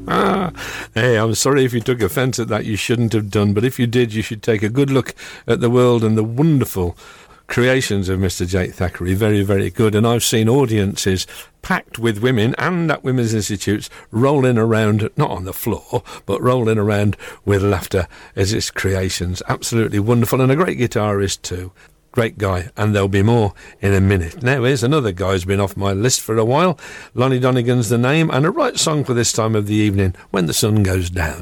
Hey, I'm sorry if you took offence at that. You shouldn't have done, but if you did, you should take a good look at the world and the wonderful creations of Mr. Jake Thackeray. Very, very good. And I've seen audiences packed with women and at women's institutes rolling around, not on the floor, but rolling around with laughter as his creations. Absolutely wonderful, and a great guitarist too. Great guy, and there'll be more in a minute. Now here's another guy who's been off my list for a while. Lonnie Donegan's the name, and a right song for this time of the evening, When the Sun Goes Down.